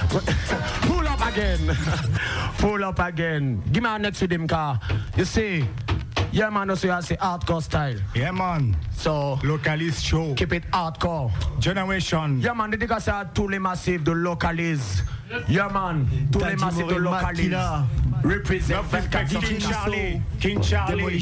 Pull up again. Pull up again. Give me a next with him, car. You see, yeah, man, also you say hardcore style. Yeah, man. So, Localist show. keep it hardcore. Generation. Yeah, man, the niggas say tous les massifs de localise. Yeah, man, tous les massifs de localise. Represent King Charlie. King Charlie.